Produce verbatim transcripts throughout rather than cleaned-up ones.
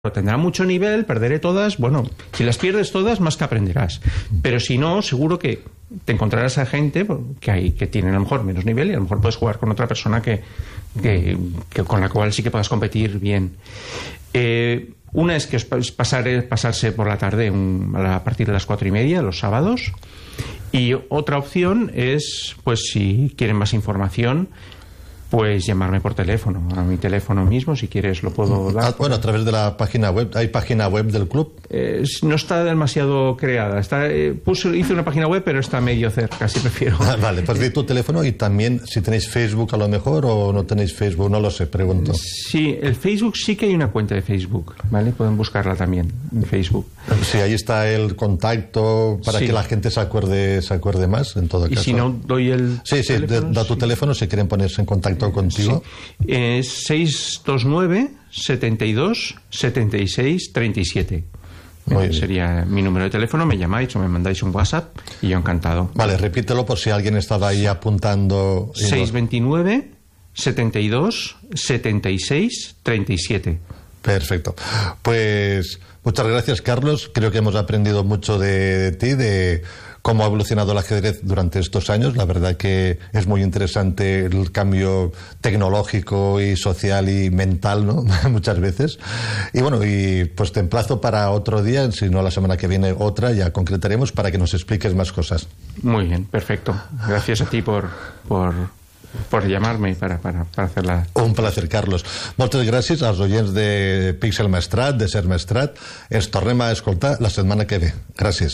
Tendrá mucho nivel, perderé todas. Bueno, si las pierdes todas, más que aprenderás. Pero si no, seguro que te encontrarás a gente que hay que tiene a lo mejor menos nivel y a lo mejor puedes jugar con otra persona que, que, que con la cual sí que puedas competir bien. Eh, una es que os pasar, pasarse por la tarde un, a partir de las cuatro y media los sábados. Y otra opción es, pues si quieren más información, pues llamarme por teléfono, a mi teléfono mismo, si quieres lo puedo dar. Ah, bueno, a través de la página web. ¿Hay página web del club? Eh, no está demasiado creada. Está, eh, puse, hice una página web, pero está medio cerca, casi prefiero. Ah, vale, pues di tu teléfono y también si tenéis Facebook a lo mejor o no tenéis Facebook, no lo sé, pregunto. Sí, el Facebook sí que hay una cuenta de Facebook, ¿vale? Pueden buscarla también en Facebook. Sí, ahí está el contacto para sí. que la gente se acuerde, se acuerde más, en todo y caso. Y si no doy el Sí, sí, teléfono, da tu sí. teléfono si quieren ponerse en contacto contigo. Sí. Es seis dos nueve, setenta y dos, setenta y seis, treinta y siete. Eh, sería mi número de teléfono, me llamáis o me mandáis un WhatsApp y yo encantado. Vale, repítelo por si alguien estaba ahí apuntando. seis dos nueve, setenta y dos, setenta y seis, treinta y siete. Perfecto. Pues muchas gracias, Carlos. Creo que hemos aprendido mucho de, de ti, de cómo ha evolucionado el ajedrez durante estos años. La verdad que es muy interesante el cambio tecnológico y social y mental, ¿no? Muchas veces. Y bueno, y pues te emplazo para otro día, si no la semana que viene otra, ya concretaremos para que nos expliques más cosas. Muy bien, perfecto. Gracias a ti por... por... por llamarme para, para, para hacerla. Un placer, Carlos. Moltes gràcies als oients de Pixel Maestrat, de Ser Maestrat. Ens tornem a escoltar la setmana que ve. Gràcies.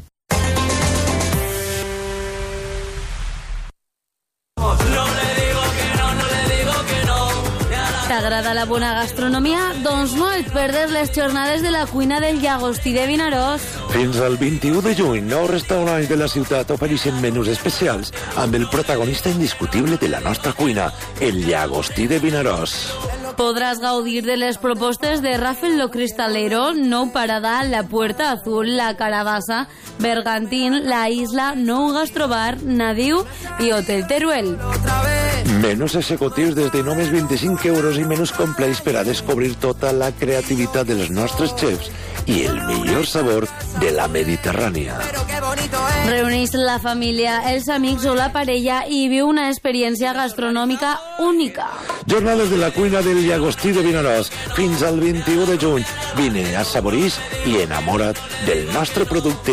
T'agrada la bona gastronomia? Doncs no et perdes les jornades de la cuina del Llagostí de Vinaròs. Fins al vint-i-u de juny, nou restaurants de la ciutat ofereixen menús especials amb el protagonista indiscutible de la nostra cuina, el Llagostí de Vinaròs. Podràs gaudir de les propostes de Rafael Lo Cristalero, Nou Paradà, La Puerta Azul, La Carabassa, Bergantín, La Isla, Nou Gastrobar, Nadiu i Hotel Teruel. Menús executius des de només vint-i-cinc euros i menús complets per a descobrir tota la creativitat dels nostres xefs i el millor sabor de la Mediterrània. Reuneix la família, els amics o la parella i viu una experiència gastronòmica única. Jornades de la cuina del Llagostí de Vinaròs fins al vint-i-u de juny. Vine, assaborís i enamora't del nostre producte